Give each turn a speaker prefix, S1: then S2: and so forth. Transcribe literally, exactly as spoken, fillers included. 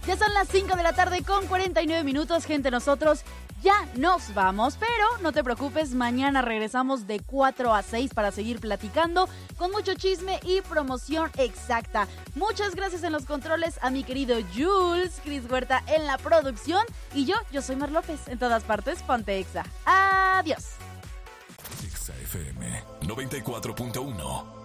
S1: Ya son las cinco de la tarde con cuarenta y nueve minutos, gente. Nosotros ya nos vamos, pero no te preocupes, mañana regresamos de cuatro a seis para seguir platicando con mucho chisme y promoción exacta. Muchas gracias en los controles a mi querido Jules, Cris Huerta en la producción y yo, yo soy Mar López. En todas partes, ponte Exa. Adiós.
S2: Exa F M noventa y cuatro punto uno.